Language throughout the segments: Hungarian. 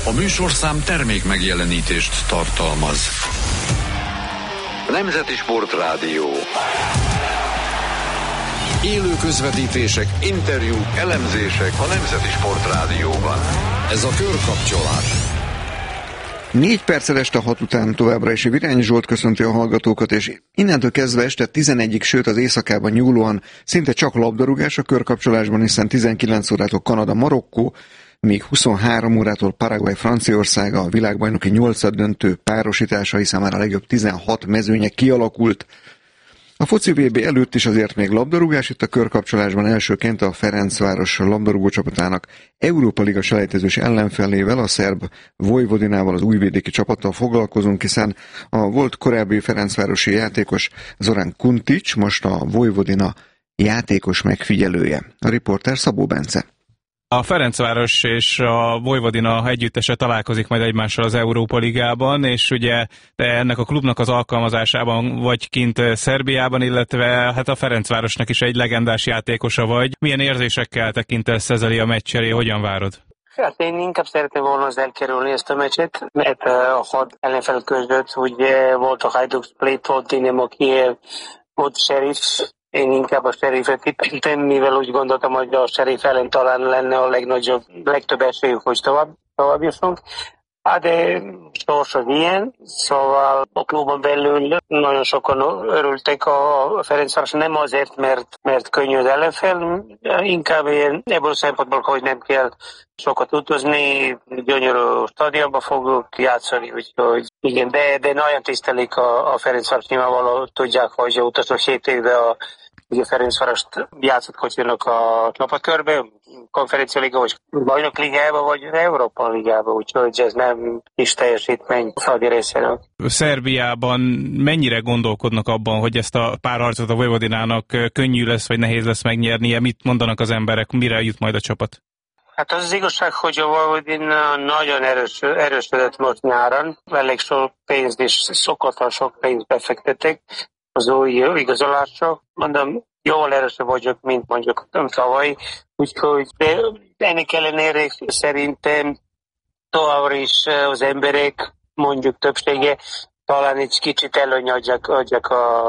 A műsorszám termék megjelenítést tartalmaz. Nemzeti Sportrádió. Élő közvetítések, interjúk, elemzések a Nemzeti Sportrádióban. Ez a Körkapcsolás. 4 perccel este 6 után továbbra is Virányi Zsolt köszönti a hallgatókat, és innentől kezdve este 11-ig, sőt az éjszakában nyúlóan szinte csak labdarúgás a Körkapcsolásban, hiszen 19 órától Kanada, Marokkó, míg 23 órától Paraguay, Franciaország, a világbajnoki 8-döntő párosítása, hiszen már a legjobb 16 mezőnye kialakult. A foci VB előtt is azért még labdarúgás, itt a Körkapcsolásban elsőként a Ferencváros labdarúgó csapatának Európa Liga selejtezős ellenfelével, a szerb Vojvodinával, az újvidéki csapattal foglalkozunk, hiszen a volt korábbi ferencvárosi játékos Zoran Kuntics most a Vojvodina játékos megfigyelője. A riporter Szabó Bence. A Ferencváros és a Vojvodina együttese találkozik majd egymással az Európa Ligában, és ugye te ennek a klubnak az alkalmazásában vagy kint Szerbiában, illetve hát a Ferencvárosnak is egy legendás játékosa vagy. Milyen érzésekkel tekintesz ezzel a meccsel, hogyan várod? Hát én inkább szeretném volna az elkerülni ezt a meccset, mert a 6 ellenfel között ugye volt a Hajduk Split, volt Dinamo Kiev, volt Sheriff. Én inkább a Sheriffet tippeltem, mivel úgy gondoltam, hogy a Sheriff ellen talán lenne a legtöbb esélyük, hogy tovább jussunk. Hát de sors az ilyen, szóval a klubon belül nagyon sokan örültek a Ferencváros, nem azért, mert könnyű az ellenfel, inkább ebből a szempontból, hogy nem kell sokat utazni, gyönyörű stadionba fogunk játszani, úgyhogy igen, de nagyon tisztelik a Ferencváros, nyilvánvalóan tudják, hogy utazó 7 évben ugye Ferencvárost játszott kocsinak a csapatkörbe, Konferencia Liga, vagy Bajnok Ligába, vagy Európa Ligába, úgyhogy ez nem is teljesítmény Fradi részéről. Szerbiában mennyire gondolkodnak abban, hogy ezt a párharcot a Vojvodinának könnyű lesz, vagy nehéz lesz megnyernie? Mit mondanak az emberek, mire jut majd a csapat? Hát az igazság, hogy a Vojvodina nagyon erősödött most nyáron, elég sok pénzt és szokatlan sok pénzt befektettek az új igazolásra. Mondom, jól erősebb vagyok, mint mondjuk tavaly, úgyhogy ennek ellenére szerintem továbbra is az emberek, mondjuk többsége, talán egy kicsit előny adjak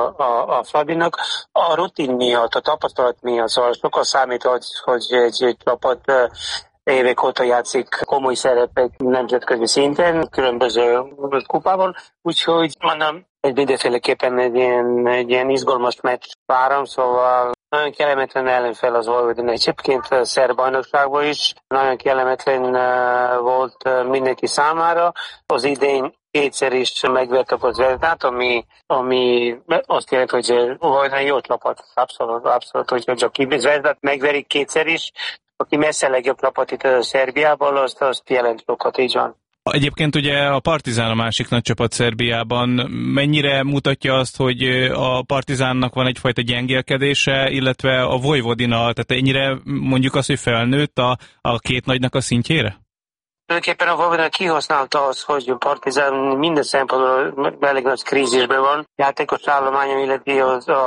a Fradinak. A rutin miatt, a tapasztalat miatt, szóval sokkal számít, hogy egy csapat évek óta játszik komoly szerepek nemzetközi szinten, különböző kupában, úgyhogy mondom, ez mindenféleképpen egy ilyen izgalmas meccs várom, szóval nagyon kellemetlen ellenfel az Vojvodina. Egyébként a szerb bajnokságban is nagyon kellemetlen volt mindenki számára. Az idén kétszer is megvertek az Zvezdát, ami azt jelenti, hogy Vojvodina jó csapat. Abszolút, hogy csak Zvezdát megverik kétszer is, aki messze legjobb csapat itt a Szerbiából, azt jelent sokat, így van. Egyébként ugye a Partizán a másik nagy csapat Szerbiában. Mennyire mutatja azt, hogy a Partizánnak van egyfajta gyengélkedése, illetve a Vojvodina, tehát ennyire mondjuk azt, hogy felnőtt a két nagynak a szintjére? Tulajdonképpen a Vojvodina kihasználta az, hogy a Partizán minden szempontból elég nagy krízisben van. Játékos állományom, illetve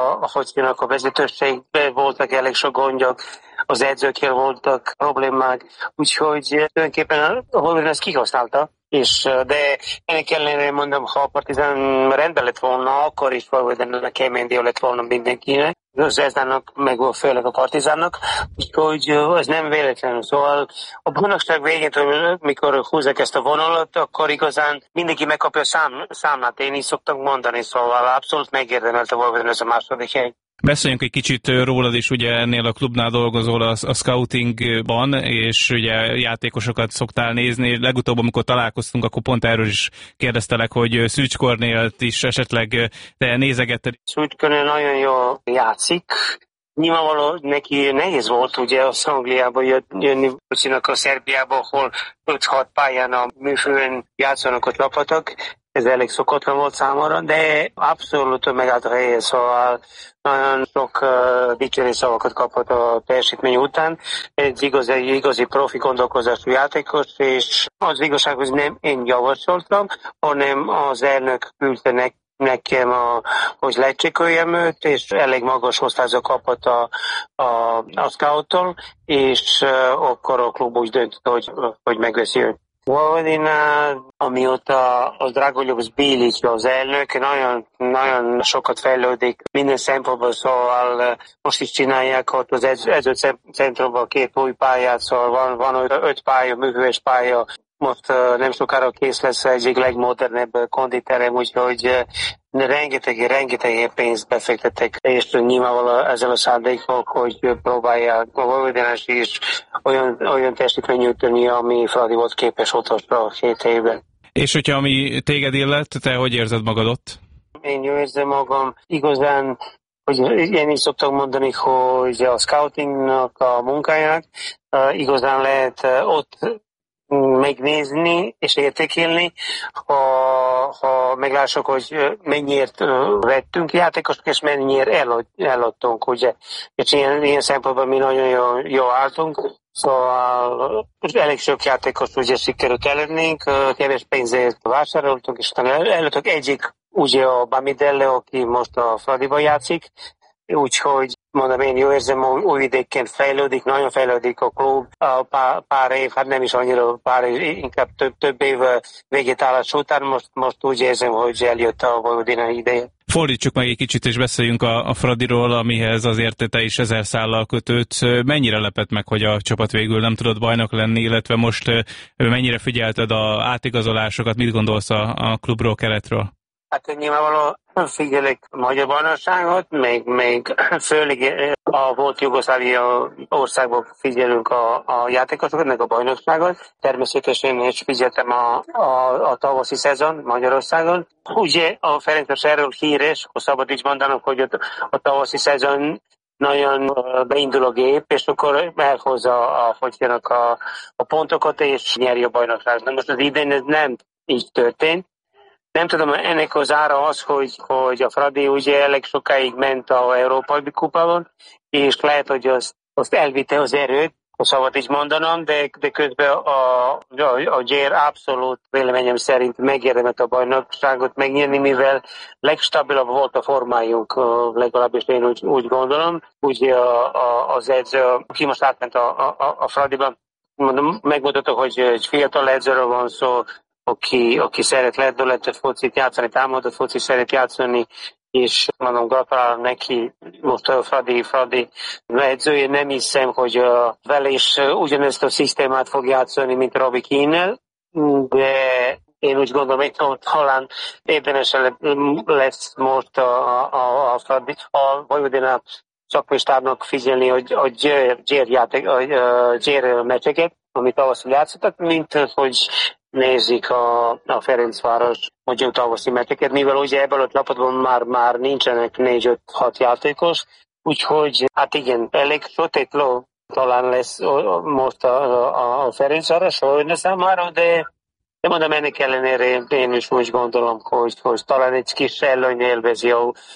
a vezetőségben voltak elég sok gondok, az edzőkkel voltak problémák, úgyhogy tulajdonképpen a Vojvodina ezt kihasználta. De ennek ellenére mondom, ha a Partizán rendben lett volna, akkor is Vojvodinának keményen lett volna mindenkinek. Az Zvezdának, meg főleg a Partizánnak, úgyhogy ez nem véletlenül. Szóval a bajnokság végén, mikor húzzák ezt a vonalat, akkor igazán mindenki megkapja a számlát, én is szoktam mondani, szóval abszolút megérdemelt a Vojvodina ez a második hely. Beszéljünk egy kicsit rólad is, ugye ennél a klubnál dolgozol a scoutingban, és ugye játékosokat szoktál nézni. Legutóbb, amikor találkoztunk, akkor pont erről is kérdeztelek, hogy Szűcs Kornélt is esetleg te nézegetted. Szűcs Kornél nagyon jól játszik. Nyilvánvaló neki nehéz volt ugye az Angliába jönni, a Szerbiába, ahol 5-6 pályán a műfőn játszanak a csapatok. Ez elég szokatlan volt számomra, de abszolút megállt a helye, szóval nagyon sok dicsérő szavakat kapott a teljesítmény után. Egy igazi profi gondolkozású játékos, és az igazság, hogy nem én javasoltam, hanem az elnök küldte nekem, hogy lecsekoljem őt, és elég magas osztályzat kapott a scouttól, és akkor a klub úgy döntött, hogy megveszi őt. Vojvodina, amióta a Dragoljub Bilic az elnök, nagyon sokat fejlődik minden szempontból, szóval most is csinálják ott az edzőcentrumban 2 új pályát, szóval van 5 pálya, műhős pálya, most nem sokára kész lesz egyik legmodernebb konditerem, úgyhogy rengeteg pénzt befektettek, és nyilvánvalóan ezzel a szándékok, hogy próbálják a Vojvodinás is olyan teljesítményt nyújtani, ami Fradi volt képes utolsó 7 évben. És hogyha ami téged illet, te hogy érzed magad ott? Én jól érzem magam igazán, hogy én is szoktam mondani, hogy a scoutingnak a munkáját igazán lehet ott megnézni és értékelni, ha meglássuk, hogy mennyiért vettünk játékosok, és mennyiért eladtunk, ugye. És ilyen szempontból mi nagyon jól álltunk, szóval elég sok játékos ugye sikerült eladnunk, kevés pénzért vásároltunk, és előttük egyik ugye a Bamidele, aki most a Fradiba játszik, úgyhogy mondom, én jó érzem, új idéken fejlődik, nagyon fejlődik a klub, pár év, hát nem is annyira pár év, inkább több év végétállás után, most úgy érzem, hogy eljött a Vojvodina ideje. Fordítsuk meg egy kicsit, és beszéljünk a Fradiról, amihez azért te is 1000 szállal kötődsz. Mennyire lepett meg, hogy a csapat végül nem tudott bajnok lenni, illetve most mennyire figyelted a átigazolásokat, mit gondolsz a klubról, keretről? Hát nyilvánvalóan figyelek a magyar bajnokságot, még főleg a volt Jugoszlávia országból figyelünk a játékosokat, meg a bajnokságot. Természetesen is figyeltem a tavaszi szezon Magyarországon. Ugye a Ferencváros erről híres, akkor szabad is mondanom, hogy a tavaszi szezon nagyon beindul a gép, és akkor elhozza a pontokat, és nyeri a bajnokságot. Na most az idén ez nem így történt. Nem tudom, ennek az ára az, hogy a Fradi ugye elég sokáig ment a Európai Kupában, és lehet, hogy azt elvitte az erőt, szabad is mondanom, de közben a Gyér abszolút véleményem szerint megérdemelt a bajnokságot megnyerni, mivel legstabilabb volt a formájunk, legalábbis én úgy gondolom. Ugye az edző, aki most átment a Fradiba, megmutatta, hogy egy fiatal edzőről van szó, aki szeret lendületet focit játszani, támadott focit szeret játszani, és mondom, gratulálom neki, most a Fradi edzője, nem hiszem, hogy vele is ugyanezt a szisztémát fog játszani, mint Robbie Keane-nel, de én úgy gondolom, hogy talán érdemes lesz most a Vojvodina szakmai stábnak figyelni, hogy a Gyér meccseket, amit tavasszal játszottak, mint hogy nézik a Ferencváros magyar tavaszi meccseket, mivel ugye ebből a csapatban már nincsenek 4-5-6 játékos, úgyhogy hát igen, elég sötét ló talán lesz most a Ferencváros számára, de mondom, ennek ellenére én is úgy gondolom, hogy talán egy kis előny élvezi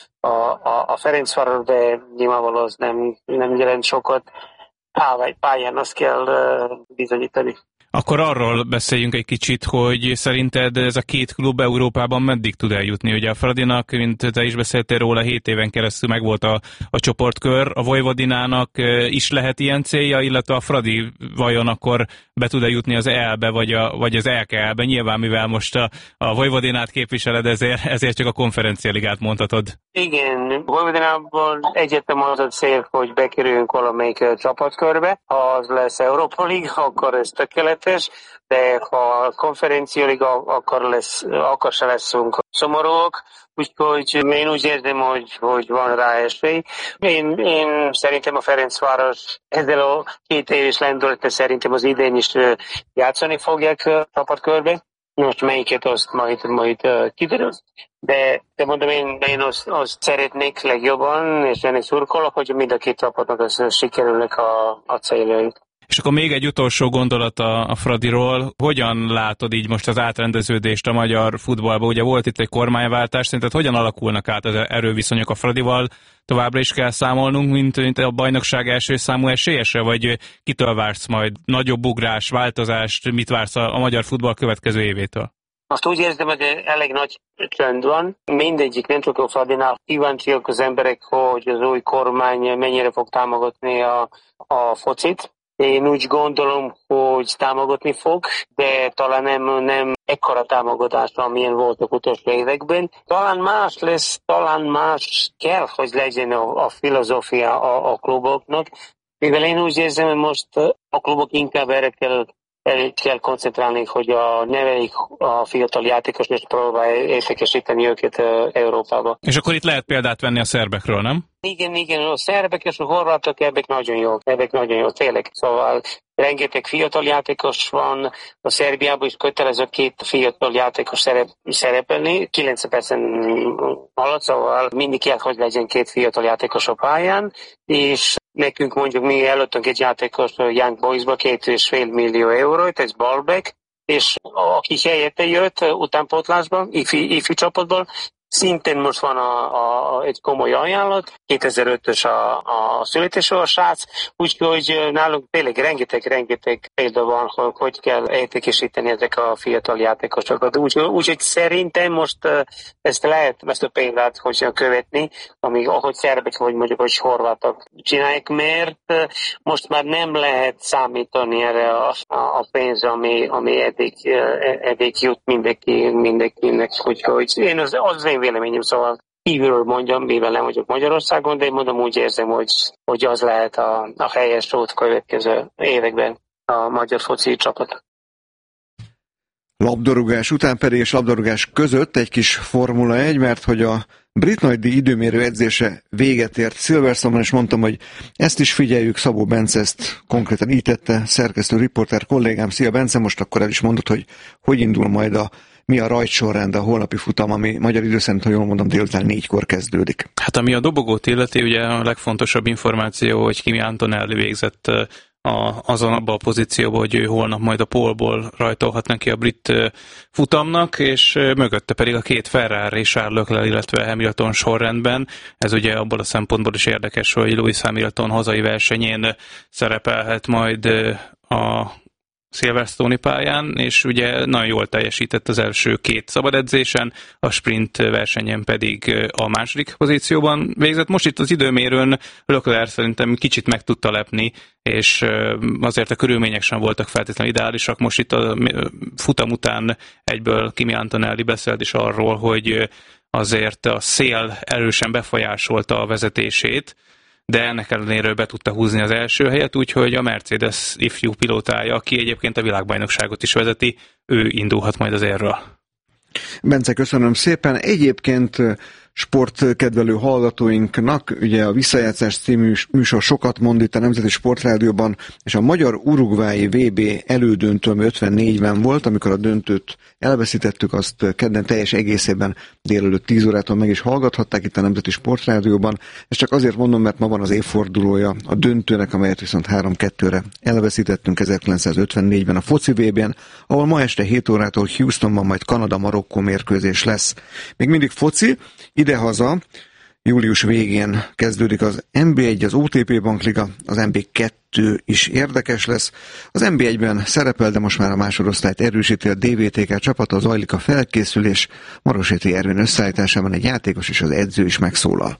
a Ferencváros, de nyilvánvalóan az nem jelent sokat. Pályán azt kell bizonyítani. Akkor arról beszéljünk egy kicsit, hogy szerinted ez a két klub Európában meddig tud eljutni? Ugye a Fradinak, mint te is beszéltél róla, 7 éven keresztül megvolt a csoportkör, a Vojvodinának is lehet ilyen célja, illetve a Fradi vajon akkor be tud-e jutni az EL-be, vagy az LKL-be? Nyilván, mivel most a Vojvodinát képviseled, ezért csak a konferencialigát mondhatod. Igen, Vojvodinában egyértelműen az a cél, hogy bekerüljünk valamelyik csapatkörbe. Ha az lesz Európa Liga, akkor ez tökéletes, de ha Konferencia Liga, akkor se leszünk szomorúak. Úgyhogy én úgy érzem, hogy van rá esély. Én szerintem a Ferencváros ezzel a 2 éves lendülettel szerintem az idén is játszani fogják csapatkörbe. Most melyiket azt majd kiderül. De mondom, én azt szeretnék legjobban, és ennek szurkolok, hogy mind a 2 csapatnak az sikerülnek a céljaik. És akkor még egy utolsó gondolat a Fradiról. Hogyan látod így most az átrendeződést a magyar futballba? Ugye volt itt egy kormányváltás, szerinted hogyan alakulnak át az erőviszonyok a Fradival? Továbbra is kell számolnunk, mint a bajnokság első számú esélyese, vagy kitől vársz majd nagyobb ugrás, változást, mit vársz a magyar futball következő évétől? Azt úgy érzem, hogy elég nagy trend van. Mindegyik, nem csak a Fradinál, kíváncsiak az emberek, hogy az új kormány mennyire fog támogatni a focit. Én úgy gondolom, hogy támogatni fog, de talán nem ekkora támogatásra, amilyen voltak utolsó években. Talán más lesz, talán más kell, hogy legyen a filozófia a kluboknak, mivel én úgy érzem, hogy most a klubok inkább erre kell koncentrálni, hogy nevelik a fiatal játékos, és próbálja értékesíteni őket Európába. És akkor itt lehet példát venni a szerbekről, nem? Igen, a szerbek és a horvátok ebben nagyon jó, tényleg. Szóval rengeteg fiatal játékos van, a Szerbiában is kötelező 2 fiatal játékos szerepelni, 90% alatt, szóval mindig kell, hogy legyen 2 fiatal játékos a pályán, és nekünk mondjuk mi előttünk egy játékos Young Boysba 2,5 millió eurót, ez Balbek, és aki helyette jött utánpótlásban, ifi csapatból, szintén most van egy komoly ajánlat, 2005-ös a születésű a srác, úgyhogy nálunk tényleg rengeteg példa van, hogy kell értékesíteni ezek a fiatal játékosokat. Úgyhogy szerintem most ezt a példát hogy követni, ahogy szerbek vagy mondjuk, hogy horvátok csinálják, mert most már nem lehet számítani erre a pénzre, ami eddig jut mindenkinek, úgyhogy én az én véleményem, szóval kívülről mondjam, mivel nem vagyok Magyarországon, de én mondom, úgy érzem, hogy az lehet a helyes út következő években a magyar foci csapat. Labdarúgás után pedig és labdarúgás között egy kis Formula 1, mert hogy a brit nagydíj időmérő edzése véget ért Silverstone-ban, és mondtam, hogy ezt is figyeljük, Szabó Bence ezt konkrétan így tette, szerkesztő riporter kollégám. Szia Bence, most akkor el is mondod, hogy indul majd mi a rajtsorrend, a holnapi futam, ami magyar idő szerint, ha jól mondom, délután 4-kor kezdődik. Hát ami a dobogót illeti, ugye a legfontosabb információ, hogy Kimi Antonelli végzett abban a pozícióban, hogy ő holnap majd a pole-ból rajtolhat neki a brit futamnak, és mögötte pedig a 2 Ferrari, Charles Leclerc, illetve Hamilton sorrendben. Ez ugye abból a szempontból is érdekes, hogy Lewis Hamilton hazai versenyén szerepelhet majd a Silverstone-i pályán, és ugye nagyon jól teljesített az első 2 szabad edzésen, a sprint versenyen pedig a második pozícióban végzett. Most itt az időmérőn Leclerc szerintem kicsit meg tudta lepni, és azért a körülmények sem voltak feltétlenül ideálisak. Most itt a futam után egyből Kimi Antonelli beszélt is arról, hogy azért a szél erősen befolyásolta a vezetését, de ennek ellenére be tudta húzni az első helyet, úgyhogy a Mercedes ifjú pilótája, aki egyébként a világbajnokságot is vezeti, ő indulhat majd az érről. Bence, köszönöm szépen. Egyébként sportkedvelő hallgatóinknak, ugye a Visszajátszás című műsor sokat mond itt a Nemzeti Sportrádióban, és a magyar urugvái VB elődöntő, ami 54-ben volt, amikor a döntőt elveszítettük, azt kedden teljes egészében délelőtt 10 órától meg is hallgathatták itt a Nemzeti Sportrádióban. Ezt csak azért mondom, mert ma van az évfordulója a döntőnek, amelyet viszont 3-2-re elveszítettünk 1954-ben a foci VB-n, ahol ma este 7 órától Houstonban majd Kanada-Marokkó mérkőzés lesz. Még mindig foci, idehaza, július végén kezdődik az NB1, az OTP Bankliga, az NB2 is érdekes lesz. Az NB1-ben szerepel, de most már a másodosztályt erősíti a DVTK csapata, zajlik a felkészülés. Maroséti Ervin összeállításában egy játékos és az edző is megszólal.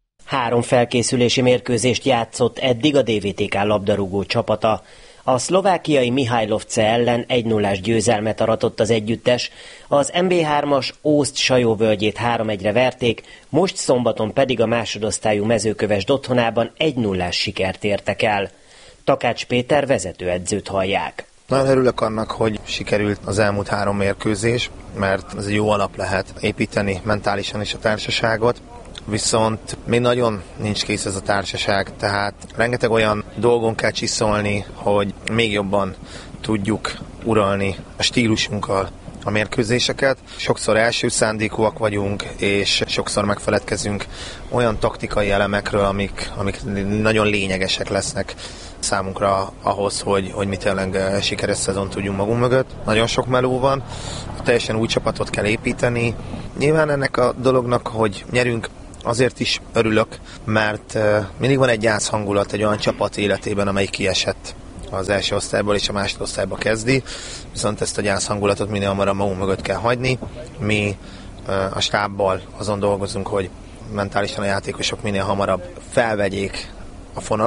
3 felkészülési mérkőzést játszott eddig a DVTK labdarúgó csapata. A szlovákiai Mihajlovce ellen 1-0-ás győzelmet aratott az együttes, az MB3-as Ószt-Sajó-völgyét 3-1-re verték, most szombaton pedig a másodosztályú Mezőkövesd otthonában 1-0-ás sikert értek el. Takács Péter vezetőedzőt hallják. Nagyon örülök annak, hogy sikerült az elmúlt 3 mérkőzés, mert ez egy jó alap lehet építeni mentálisan is a társaságot. Viszont még nagyon nincs kész ez a társaság, tehát rengeteg olyan dolgon kell csiszolni, hogy még jobban tudjuk uralni a stílusunkkal a mérkőzéseket. Sokszor első szándékúak vagyunk, és sokszor megfeledkezünk olyan taktikai elemekről, amik nagyon lényegesek lesznek számunkra ahhoz, hogy mi tényleg sikeres szezon tudjunk magunk mögött. Nagyon sok meló van, teljesen új csapatot kell építeni. Nyilván ennek a dolognak, hogy nyerünk, azért is örülök, mert mindig van egy gyász hangulat egy olyan csapat életében, amely kiesett az első osztályból és a másodosztályba kezdi, viszont ezt a gyász hangulatot minél hamarabb magunk mögött kell hagyni. Mi a stábbal azon dolgozunk, hogy mentálisan a játékosok minél hamarabb felvegyék a fonalat,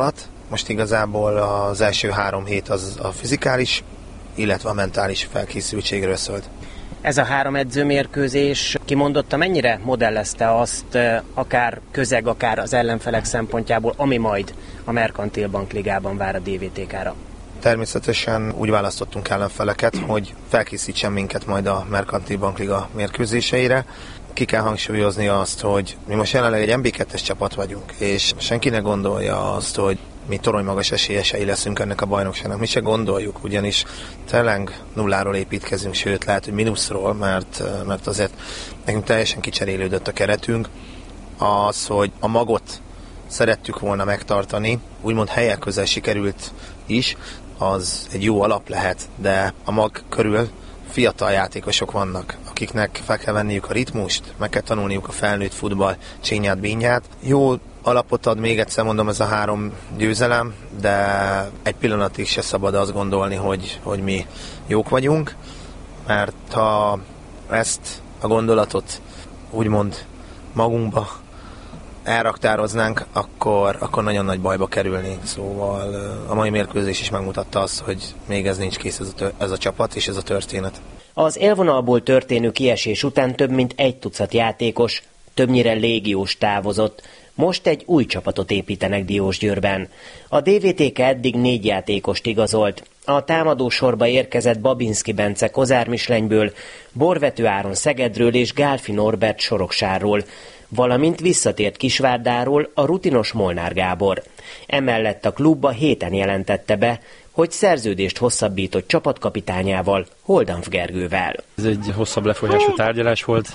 Most igazából az első 3 hét az a fizikális, illetve a mentális felkészültségről szólt. Ez a 3 edzőmérkőzés kimondottan mennyire modellezte azt, akár közeg, akár az ellenfelek szempontjából, ami majd a Merkantil Bank Ligában vár a DVTK-ra? Természetesen úgy választottunk ellenfeleket, hogy felkészítsen minket majd a Merkantil Bank Liga mérkőzéseire. Ki kell hangsúlyozni azt, hogy mi most jelenleg egy MB2-es csapat vagyunk, és senki ne gondolja azt, hogy mi toronymagas esélyesei leszünk ennek a bajnokságnak. Mi se gondoljuk, ugyanis tényleg nulláról építkezünk, sőt lehet, hogy mínuszról, mert azért nekünk teljesen kicserélődött a keretünk. Az, hogy a magot szerettük volna megtartani, úgymond helyek közel sikerült is, az egy jó alap lehet, de a mag körül fiatal játékosok vannak, akiknek fel kell venniük a ritmust, meg kell tanulniuk a felnőtt futball csínyát, bínyát. Jó alapot ad, még egyszer mondom, ez a 3 győzelem, de egy pillanatig se szabad azt gondolni, hogy mi jók vagyunk, mert ha ezt a gondolatot úgymond magunkba elraktároznánk, akkor nagyon nagy bajba kerülnénk. Szóval a mai mérkőzés is megmutatta azt, hogy még ez nincs kész ez a csapat és ez a történet. Az élvonalból történő kiesés után több mint 1 tucat játékos, többnyire légiós távozott. Most egy új csapatot építenek Diósgyőrben. A DVTK eddig 4 játékost igazolt. A támadó sorba érkezett Babinski Bence Kozármislenyből, Borvető Áron Szegedről és Gálfi Norbert Soroksáról, valamint visszatért Kisvárdáról a rutinos Molnár Gábor. Emellett a klub a héten jelentette be, hogy szerződést hosszabbított csapatkapitányával, Holdanf Gergővel. Ez egy hosszabb lefolyású tárgyalás volt,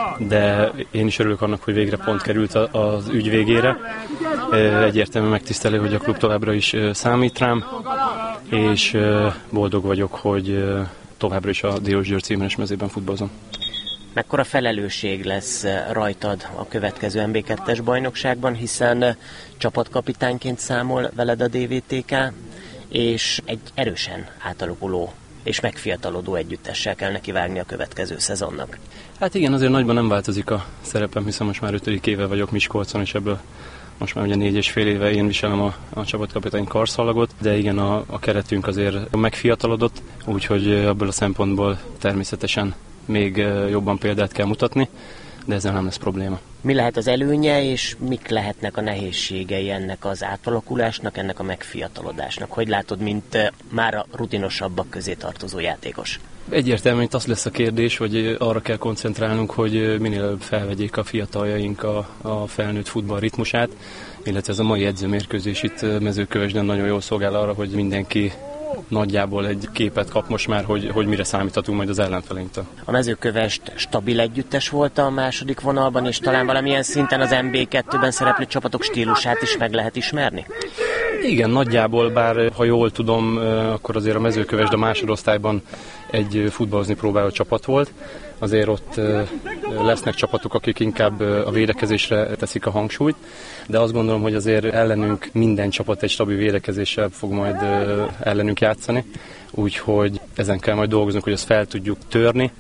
de én is örülök annak, hogy végre pont került az ügy végére. Egyértelműen megtisztelő, hogy a klub továbbra is számít rám, és boldog vagyok, hogy továbbra is a Diósgyőr címeres mezében futballozom. Mekkora felelősség lesz rajtad a következő MB2-es bajnokságban, hiszen csapatkapitányként számol veled a DVTK, és egy erősen átalakuló és megfiatalodó együttessel kell nekivágni a következő szezonnak. Hát igen, azért nagyban nem változik a szerepem, hiszen most már 5. éve vagyok Miskolcon, és ebből most már ugye 4,5 éve én viselem a csapatkapitány karszallagot, de igen, a keretünk azért megfiatalodott, úgyhogy ebből a szempontból természetesen még jobban példát kell mutatni, de ezzel nem lesz probléma. Mi lehet az előnye, és mik lehetnek a nehézségei ennek az átalakulásnak, ennek a megfiatalodásnak? Hogy látod, mint már a rutinosabbak közé tartozó játékos? Egyértelműen itt az lesz a kérdés, hogy arra kell koncentrálnunk, hogy minél előbb felvegyék a fiataljaink a felnőtt futball ritmusát, illetve ez a mai edzőmérkőzés itt Mezőkövesden nagyon jól szolgál arra, hogy mindenki nagyjából egy képet kap most már, hogy mire számíthatunk majd az ellenfelénktől. A Mezőkövesd stabil együttes volt a második vonalban, és talán valamilyen szinten az MB2-ben szereplő csapatok stílusát is meg lehet ismerni? Igen, nagyjából, bár ha jól tudom, akkor azért a Mezőkövesd a másodosztályban egy futballozni próbáló csapat volt. Azért ott lesznek csapatok, akik inkább a védekezésre teszik a hangsúlyt, de azt gondolom, hogy azért ellenünk minden csapat egy stabil védekezéssel fog majd ellenünk játszani, úgyhogy ezen kell majd dolgoznunk, hogy ezt fel tudjuk törni,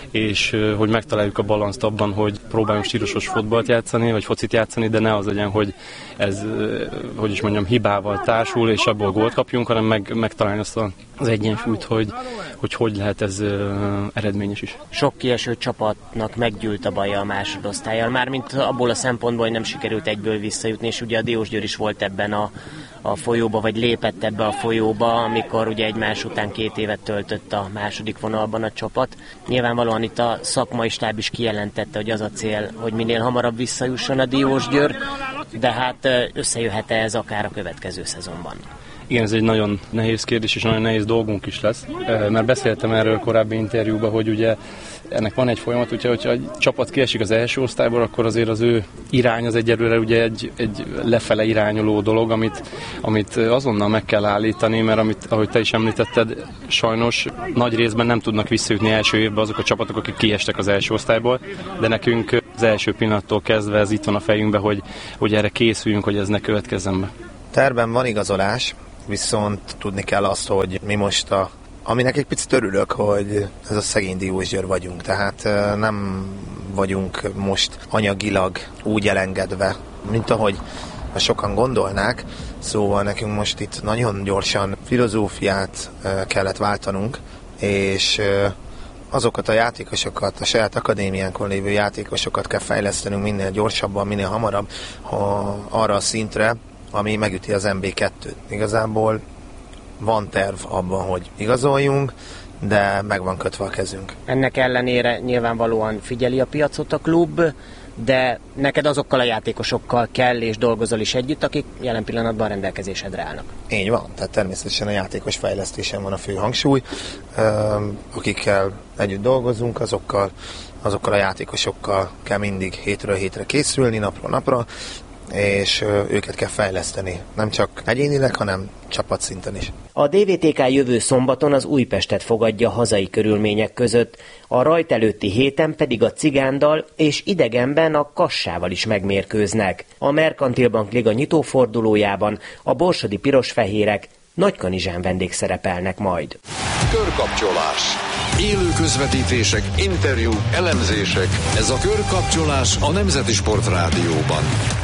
és hogy megtaláljuk a balanszt abban, hogy próbáljunk stílusos futballt játszani, vagy focit játszani, de ne az legyen, hogy ez, hogy is mondjam, hibával társul, és abból gólt kapjunk, hanem megtalálni azt az egyensúlyt, hogy lehet ez eredményes is. Sok kieső csapatnak meggyűlt a baja a másodosztállyal, mármint abból a szempontból, hogy nem sikerült egyből visszajutni, és ugye a Diósgyőr is volt ebben a folyóba, vagy lépett ebbe a folyóba, amikor ugye egymás után 2 évet töltött a második vonalban a csapat. Nyilvánvalóan itt a szakmai stáb is kijelentette, hogy az a cél, hogy minél hamarabb visszajusson a Diósgyőr, de hát összejöhet-e ez akár a következő szezonban? Igen, ez egy nagyon nehéz kérdés, és nagyon nehéz dolgunk is lesz, mert beszéltem erről korábbi interjúban, hogy ugye ennek van egy folyamat, úgyhogy hogyha egy csapat kiesik az első osztályból, akkor azért az ő irány az egyelőre ugye egy lefele irányuló dolog, amit azonnal meg kell állítani, mert ahogy te is említetted, sajnos nagy részben nem tudnak visszajutni első évben azok a csapatok, akik kiestek az első osztályból, de nekünk az első pillanattól kezdve ez itt van a fejünkben, hogy erre készüljünk, hogy ez ne következzen be. Tervben van igazolás, viszont tudni kell azt, hogy mi most aminek egy picit örülök, hogy ez a szegény Diósgyőr vagyunk, tehát nem vagyunk most anyagilag úgy elengedve, mint ahogy sokan gondolnák, Szóval nekünk most itt nagyon gyorsan filozófiát kellett váltanunk, és azokat a játékosokat, a saját akadémiánkon lévő játékosokat kell fejlesztenünk minél gyorsabban, minél hamarabb arra a szintre, ami megüti az MB2-t. Igazából van terv abban, hogy igazoljunk, de meg van kötve a kezünk. Ennek ellenére nyilvánvalóan figyeli a piacot a klub, de neked azokkal a játékosokkal kell és dolgozol is együtt, akik jelen pillanatban rendelkezésedre állnak. Így van, tehát természetesen a játékos fejlesztésen van a fő hangsúly. Akikkel együtt dolgozunk, azokkal a játékosokkal kell mindig hétről hétre készülni, napról napra, és őket kell fejleszteni. Nem csak egyénileg, hanem csapatszinten is. A DVTK jövő szombaton az Újpestet fogadja hazai körülmények között, a rajt előtti héten pedig a Cigándal és idegenben a Kassával is megmérkőznek. A Merkantil Bank Liga nyitófordulójában a borsodi pirosfehérek Nagykanizsán vendégszerepelnek majd. Körkapcsolás. Élő közvetítések, interjúk, elemzések. Ez a Körkapcsolás a Nemzeti Sportrádióban.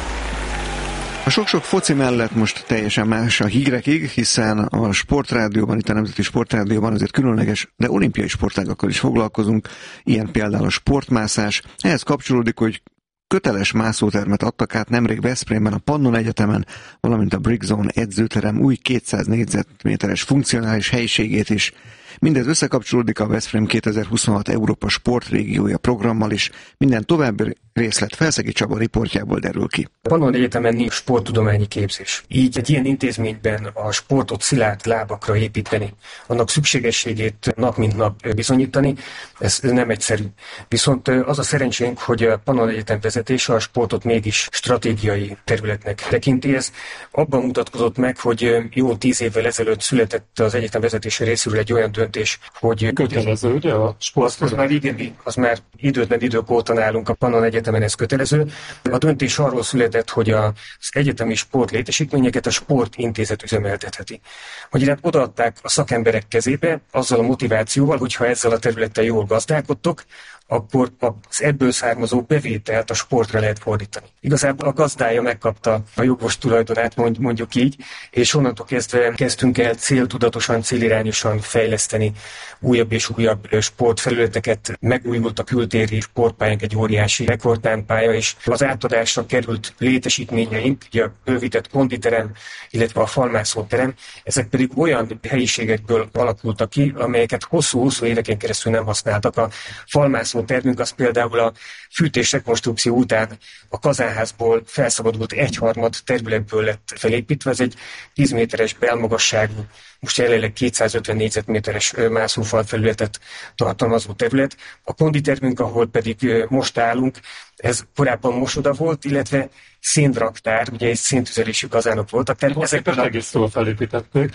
A sok-sok foci mellett most teljesen más a hírekig, hiszen a Sportrádióban, itt a Nemzeti Sportrádióban azért különleges, de olimpiai sportágakkal is foglalkozunk, ilyen például a sportmászás. Ehhez kapcsolódik, hogy köteles mászótermet adtak át nemrég Veszprémben a Pannon Egyetemen, valamint a Brickzone edzőterem új 200 négyzetméteres funkcionális helyiségét is. Mindez összekapcsolódik a Veszprém 2026 Európa sportrégiója programmal is. Minden további részlet Felszegi Csaba riportjából derül ki. A Pannon Egyetemen nincs sporttudományi képzés. Így egy ilyen intézményben a sportot szilárd lábakra építeni, annak szükségességét nap mint nap bizonyítani, ez nem egyszerű. Viszont az a szerencsénk, hogy a Pannon Egyetem vezetése a sportot mégis stratégiai területnek tekinti. Ez abban mutatkozott meg, hogy jó 10 évvel ezelőtt született az egyetem vezetése részéről egy olyan döntés, hogy kötelező, ugye a sport? Az már időtlen idők óta nálunk a Pannon Egyetemen ez kötelező. A döntés arról született, hogy az egyetemi sportlétesítményeket a sportintézet üzemeltetheti. Magyarán odaadták a szakemberek kezébe azzal a motivációval, hogyha ezzel a területtel jól gazdálkodtok, akkor az ebből származó bevételt a sportra lehet fordítani. Igazából a gazdája megkapta a jogos tulajdonát, mondjuk így, és onnantól kezdve kezdtünk el céltudatosan, célirányosan fejleszteni újabb és újabb sportfelületeket. Megújult a kültéri sportpályánk, egy óriási rekordtámpálya, és az átadásra került létesítményeink, ugye a bővített konditerem, illetve a falmászóterem, ezek pedig olyan helyiségekből alakultak ki, amelyeket hosszú-hosszú éveken keresztül nem használtak. A falmászótermünk az például a fűtésrekonstrukció után a kazánházból felszabadult 1/3 területből lett felépítve. Ez egy 10 méteres belmagasságú, most jelenleg 250 négyzetméteres mászófal felületet tartalmazó terület. A konditermünk, ahol pedig most állunk, ez korábban mosoda volt, illetve szénraktár, ugye egy széntüzelésű kazánok voltak. Ezeket egész jól felépítették.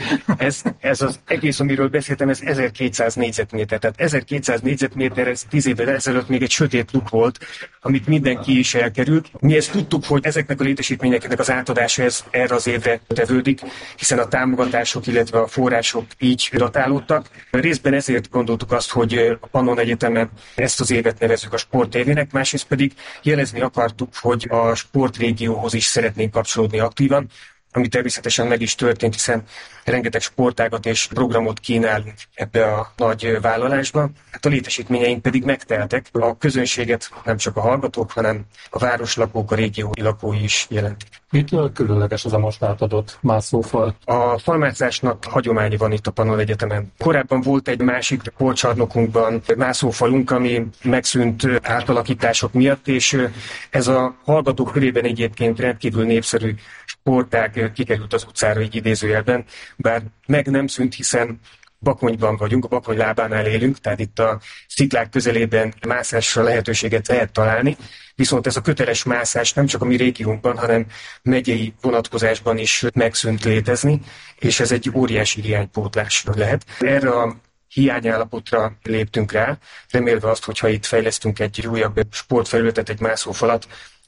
Ez az egész, amiről beszéltem, ez 1200 négyzetméter. Tehát 1200 négyzetméter, ez 10 évvel ezelőtt még egy sötét luk volt, amit mindenki is elkerült. Mi ezt tudtuk, hogy ezeknek a létesítményeknek az átadása erre az évre tevődik, hiszen a támogatások, illetve a források így datálódtak. Részben ezért gondoltuk azt, hogy a Pannon Egyetemen ezt az évet nevezzük a sportévének, másrészt pedig jelezni akartuk, hogy a sportrégióhoz is szeretnénk kapcsolódni aktívan, ami természetesen meg is történt, hiszen rengeteg sportágat és programot kínálunk ebbe a nagy vállalásba. Hát a létesítményeink pedig megteltek. A közönséget nem csak a hallgatók, hanem a városlakók, a régió lakói is jelentik. Mitől különleges az a most átadott mászófal? A falmászásnak hagyománya van itt a Pannon Egyetemen. Korábban volt egy másik sportcsarnokunkban mászófalunk, ami megszűnt átalakítások miatt, és ez a hallgatók körében egyébként rendkívül népszerű sportág kikerült az utcára, így idézőjelben, bár meg nem szűnt, hiszen Bakonyban vagyunk, a Bakony lábánál élünk, tehát itt a sziklák közelében mászásra lehetőséget lehet találni, viszont ez a köteles mászás nem csak a mi régiónkban, hanem megyei vonatkozásban is megszűnt létezni, és ez egy óriási hiánypótlás lehet. Erre a hiányállapotra léptünk rá, remélve azt, hogyha itt fejlesztünk egy újabb sportfelületet, egy mászófalat,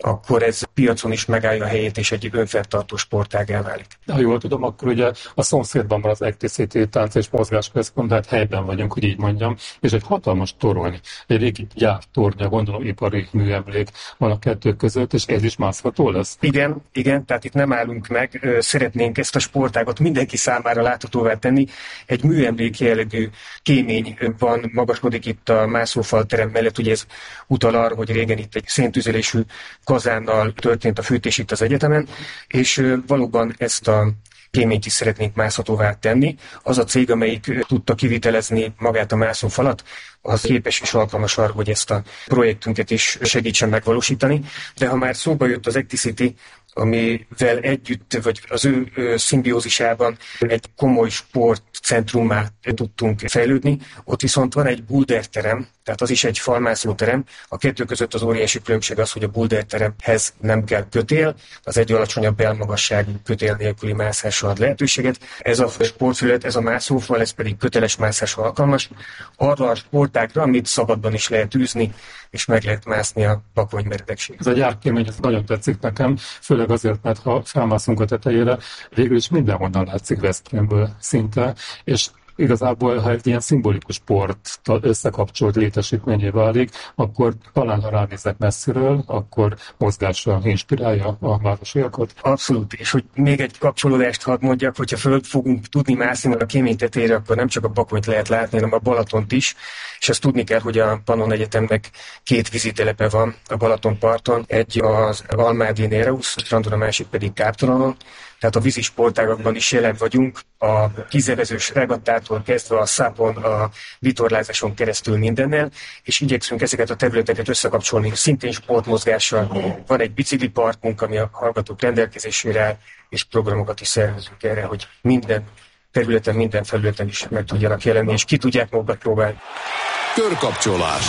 akkor ez piacon is megállja a helyét, és egy önfenntartó sportággá válik. Ha jól tudom, akkor ugye a szomszédban van az Acticity Tánc és Mozgásközpont, tehát helyben vagyunk, hogy így mondjam, és egy hatalmas torony, egy régi gyártornya, gondolom ipari műemlék van a kettő között, és ez is mászható lesz? Igen, tehát itt nem állunk meg, szeretnénk ezt a sportágat mindenki számára láthatóvá tenni. Egy műemlék jellegű kémény van, magasodik itt a mászófalterem mellett, ugye ez utal arra, hogy régen itt egy széntüzelésű kazánnal történt a fűtés itt az egyetemen, és valóban ezt a kéményt is szeretnénk mászhatóvá tenni. Az a cég, amelyik tudta kivitelezni magát a mászófalat, az képes és alkalmas arra, hogy ezt a projektünket is segítsen megvalósítani. De ha már szóba jött az Acticity, amivel együtt, vagy az ő szimbiózisában egy komoly sportcentrummá tudtunk fejlődni. Ott viszont van egy boulderterem, tehát az is egy falmászóterem. A kettő között az óriási különbség az, hogy a boulderteremhez nem kell kötél, az egy alacsonyabb belmagasságú kötél nélküli mászásra ad lehetőséget. Ez a sportfelület, ez a mászófal, ez pedig köteles mászásra alkalmas. Arra a sportágra, amit szabadban is lehet űzni, és meg lehet mászni a Bakony meredekségét. Ez a gyárkémény, ez nagyon tetszik nekem, főleg azért, mert ha felmászunk a tetejére, végül is mindenhonnan látszik Veszprémből szinte, és igazából, ha egy ilyen szimbolikus sporttal összekapcsolt létesítményé válik, akkor talán, ha ránéznek messziről, akkor mozgásra inspirálja a városiakat. Abszolút, és hogy még egy kapcsolódást hadd mondjak, hogyha föl fogunk tudni mászni a kémény tetejére, akkor nem csak a Bakonyt lehet látni, hanem a Balatont is, és azt tudni kell, hogy a Pannon Egyetemnek 2 vízitelepe van a Balatonparton, egy az Almádi Néreus strandon, a másik pedig Káptalanon. Tehát a vízisportágakban is jelen vagyunk, a kizevezős regattától kezdve a szápon, a vitorlázáson keresztül mindennel, és igyekszünk ezeket a területeket összekapcsolni, szintén sportmozgással. Van egy bicikliparkunk, ami a hallgatók rendelkezésére áll, és programokat is szervezünk erre, hogy minden területen, minden felületen is meg tudjanak jelenni, és ki tudják magukat próbálni. Körkapcsolás.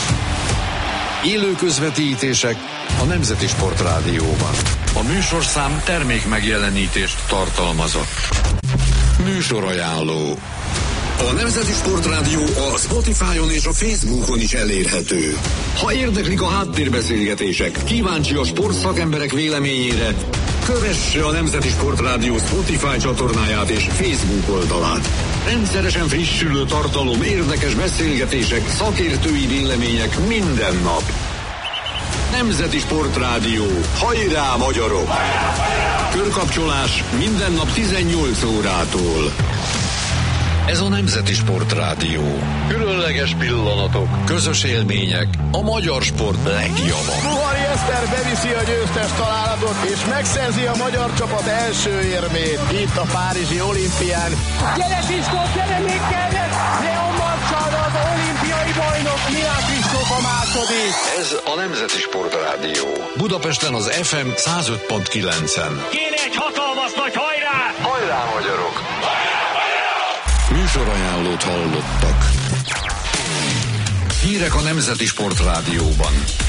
Élő közvetítések a Nemzeti Sportrádióban. A műsorszám termék megjelenítést tartalmazott. Műsorajánló. A Nemzeti Sportrádió a Spotify-on és a Facebookon is elérhető. Ha érdeklik a háttérbeszélgetések, kíváncsi a sportszakemberek véleményére, kövesse a Nemzeti Sportrádió Spotify csatornáját és Facebook oldalát. Rendszeresen frissülő tartalom, érdekes beszélgetések, szakértői vélemények minden nap. Nemzeti Sportrádió. Hajrá, magyarok! Körkapcsolás minden nap 18 órától. Ez a Nemzeti Sportrádió. Különleges pillanatok, közös élmények, a magyar sport legjava. Buhari Eszter beviszi a győztes találatot, és megszerzi a magyar csapat első érmét itt a párizsi olimpián. Gyere Kristóf, gyere még kellett! Leon Marcsal, az olimpiai bajnok, Milán Kristóf a második. Ez a Nemzeti Sportrádió. Budapesten az FM 105.9-en. Kéne egy hatalmas nagy hajrá! Hajrá, magyarok! Műsorajánlót hallottak. Hírek a Nemzeti Sportrádióban.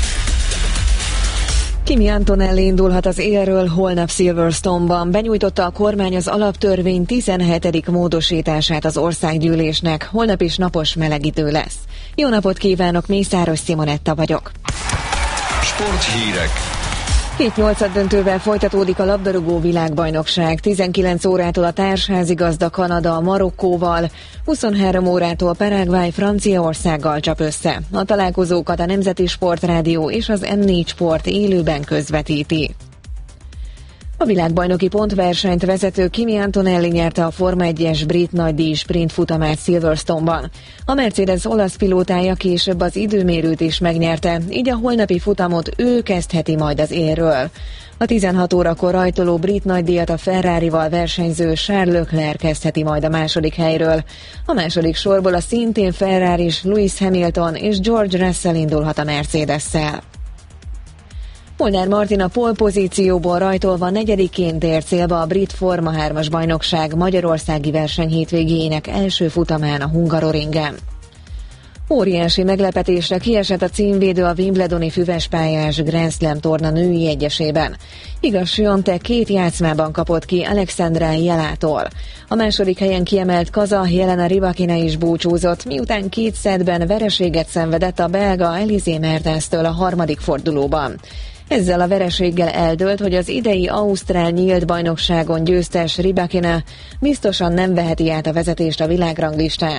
Kimi Antonelli indulhat az élről holnap Silverstone-ban. Benyújtotta a kormány az alaptörvény 17. módosítását az országgyűlésnek. Holnap is napos meleg idő lesz. Jó napot kívánok, Mészáros Simonetta vagyok. Sporthírek. 7/8 döntővel folytatódik a labdarúgó világbajnokság. 19 órától a társházigazda Kanada Marokkóval, 23 órától Paraguay Franciaországgal csap össze. A találkozókat a Nemzeti Sportrádió és az M4 Sport élőben közvetíti. A világbajnoki pontversenyt vezető Kimi Antonelli nyerte a Forma 1-es brit nagydíj sprint futamát Silverstone-ban. A Mercedes olasz pilótája később az időmérőt is megnyerte, így a holnapi futamot ő kezdheti majd az élről. A 16 órakor rajtoló brit nagydíjat a Ferrarival versenyző Charles Leclerc kezdheti majd a második helyről. A második sorból a szintén Ferraris Lewis Hamilton és George Russell indulhat a Mercedes-szel. Molnár Martin a pole pozícióból rajtolva 4-ként ér célba a brit Forma 3-as bajnokság magyarországi verseny hétvégéjének első futamán a Hungaroringen. Óriási meglepetésre kiesett a címvédő a Wimbledoni füvespályás Grand Slam torna női egyesében. Igaz Swiatek 2 játszmában kapott ki Alexandra Jelától. A második helyen kiemelt kazah Jelena Rybakina is búcsúzott, miután 2 szettben vereséget szenvedett a belga Elysée Mertenstől a harmadik fordulóban. Ezzel a vereséggel eldőlt, hogy az idei ausztrál nyílt bajnokságon győztes Rybakina biztosan nem veheti át a vezetést a világranglistán.